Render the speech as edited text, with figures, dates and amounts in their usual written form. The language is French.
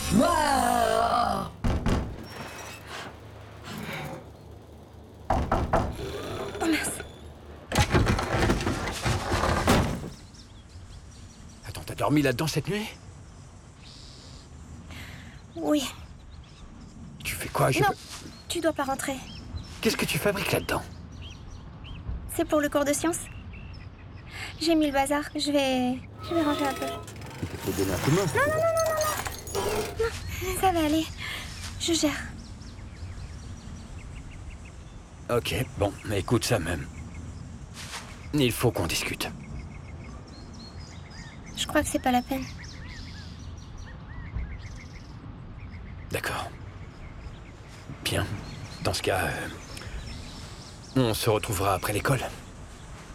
Ouah. Oh mince. Attends, t'as dormi là-dedans cette nuit? Oui. Tu fais quoi? Non, tu dois pas rentrer. Qu'est-ce que tu fabriques là-dedans? C'est pour le cours de sciences. J'ai mis le bazar. Je vais ranger un peu. Il faut donner un coup de main. Non, ça va aller. Je gère. Ok, bon, mais écoute ça même. Il faut qu'on discute. Je crois que c'est pas la peine. D'accord. Bien. Dans ce cas, on se retrouvera après l'école.